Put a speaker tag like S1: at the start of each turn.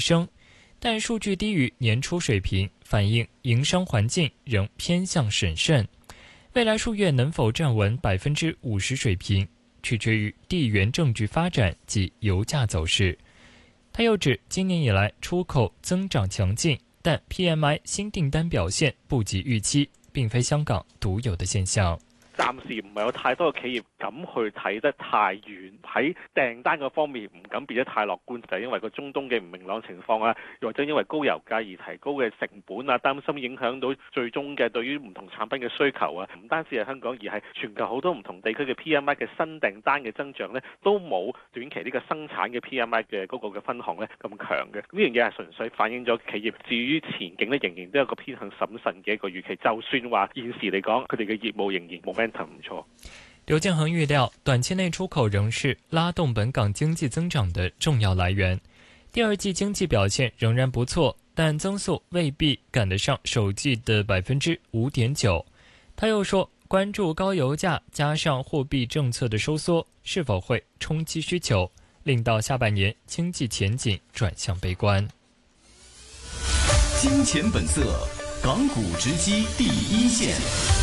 S1: 升，但数据低于年初水平，反映营商环境仍偏向审慎。未来数月能否站稳50%水平，取决于地缘政局发展及油价走势。他又指，今年以来出口增长強勁，但 PMI 新訂單表現不及預期，並非香港獨有的現象。
S2: 暫時唔係有太多嘅企業敢去睇得太遠，喺訂單嗰方面唔敢變得太樂觀，就係因為個中東嘅唔明朗情況啊，又或者因為高油價而提高嘅成本啊，擔心影響到最終嘅對於唔同產品嘅需求啊。唔單止係香港，而係全球好多唔同地區嘅 PMI 嘅新訂單嘅增長呢，都冇短期呢個生產嘅 PMI 嘅嗰個嘅分項呢咁強嘅。呢樣嘢係純粹反映咗企業至於前景呢，仍然都有個偏向審慎嘅一個預期。就算話現時嚟講，佢哋嘅業務仍然冇
S1: 劉建恒預料，短期內出口仍是拉動本港經濟增長的重要來源。第二季經濟表現仍然不錯，但增速未必趕得上首季的5.9%。他又說，關注高油價加上貨幣政策的收縮，是否會衝擊需求，令到下半年經濟前景轉向悲觀。
S3: 金錢本色，港股直擊第一線。